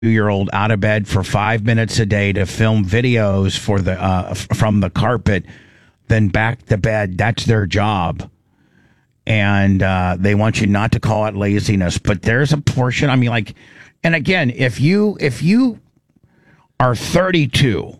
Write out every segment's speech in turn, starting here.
2-year-old out of bed for 5 minutes a day to film videos for the from the carpet, then back to bed. That's their job. And they want you not to call it laziness. But there's a portion, I mean, like, and again, if you are 32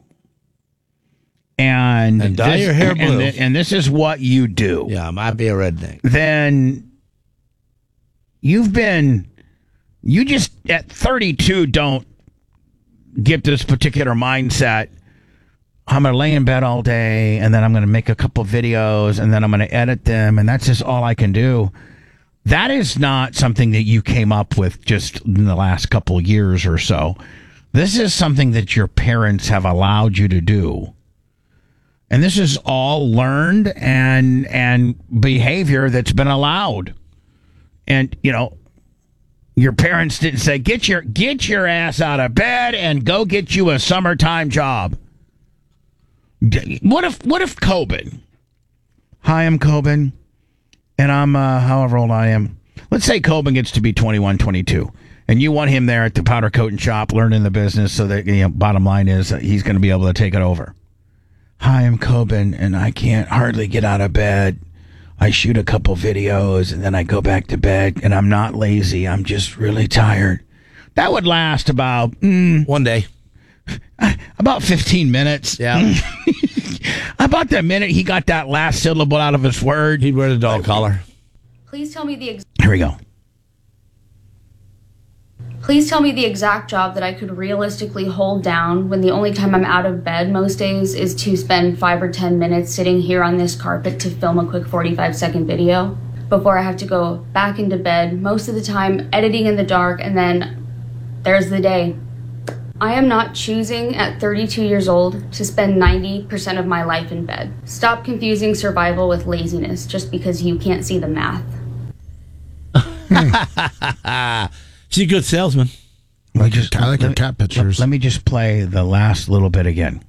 and dye your hair blue, and this is what you do. Yeah, I might be a redneck. Then you just at 32 don't get this particular mindset. I'm going to lay in bed all day, and then I'm going to make a couple videos, and then I'm going to edit them, and that's just all I can do. That is not something that you came up with just in the last couple of years or so. This is something that your parents have allowed you to do. And this is all learned and behavior that's been allowed. And, you know, your parents didn't say, get your ass out of bed and go get you a summertime job. What if Coben? Hi, I'm Coben, and I'm however old I am. Let's say Coben gets to be 21, 22, and you want him there at the powder coating shop learning the business so that, you know, bottom line is he's going to be able to take it over. Hi, I'm Coben, and I can't hardly get out of bed. I shoot a couple videos, and then I go back to bed, and I'm not lazy. I'm just really tired. That would last about... 1 day. About 15 minutes. Yeah. About the minute he got that last syllable out of his word, he'd wear the dog collar. Please tell me Here we go. Please tell me the exact job that I could realistically hold down when the only time I'm out of bed most days is to spend 5 or 10 minutes sitting here on this carpet to film a quick 45-second video before I have to go back into bed, most of the time editing in the dark, and then there's the day. I am not choosing at 32 years old to spend 90% of my life in bed. Stop confusing survival with laziness just because you can't see the math. She's a good salesman. I like her cat pictures. Let me just play the last little bit again.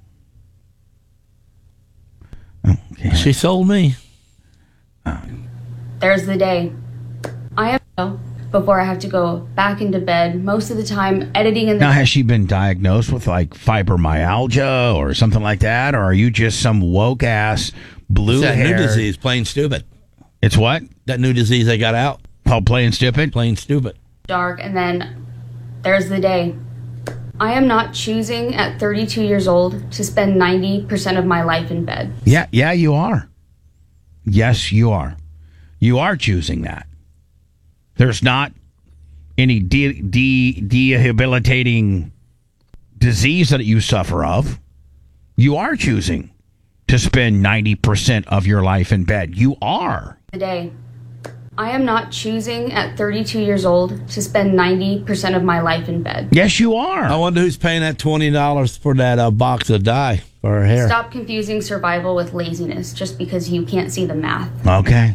Okay. She sold me. There's the day. I am before I have to go back into bed, most of the time editing in the... Now, has she been diagnosed with, like, fibromyalgia or something like that? Or are you just some woke-ass blue It's that hair? new disease, plain stupid. It's what? That new disease they got out. Called plain stupid? Plain stupid. Dark, and then there's the day. I am not choosing at 32 years old to spend 90% of my life in bed. Yeah, you are. Yes, you are. You are choosing that. There's not any debilitating disease that you suffer of. You are choosing to spend 90% of your life in bed. You are. Today, I am not choosing at 32 years old to spend 90% of my life in bed. Yes, you are. I wonder who's paying that $20 for that box of dye for her hair. Stop confusing survival with laziness just because you can't see the math. Okay.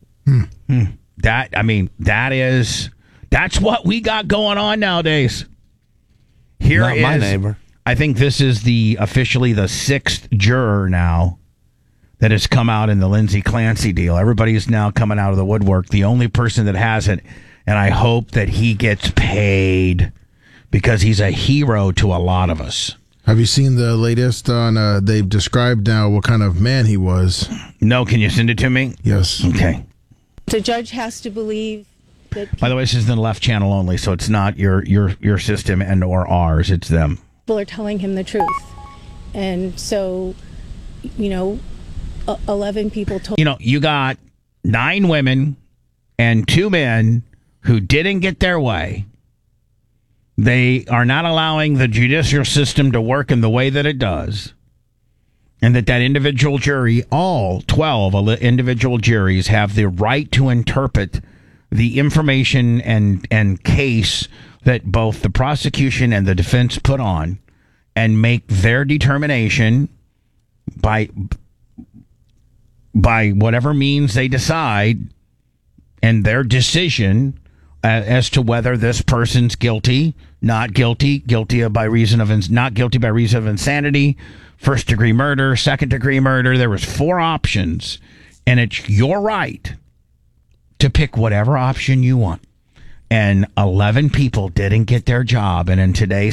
That's what we got going on nowadays. Not my neighbor. I think this is officially the 6th juror now that has come out in the Lindsay Clancy deal. Everybody's now coming out of the woodwork. The only person that hasn't, and I hope that he gets paid because he's a hero to a lot of us. Have you seen the latest on, they've described now what kind of man he was? No, can you send it to me? Yes. Okay. The judge has to believe that... By the way, this is the left channel only, so it's not your system and or ours. It's them. People are telling him the truth. And so, 11 people told... You got 9 women and 2 men who didn't get their way. They are not allowing the judicial system to work in the way that it does. And that individual jury, all 12 individual juries, have the right to interpret the information and case that both the prosecution and the defense put on and make their determination by whatever means they decide, and their decision as to whether this person's guilty, not guilty, by reason of insanity, first-degree murder, second-degree murder. There was 4 options, and it's your right to pick whatever option you want. and 11 people didn't get their job. And in today's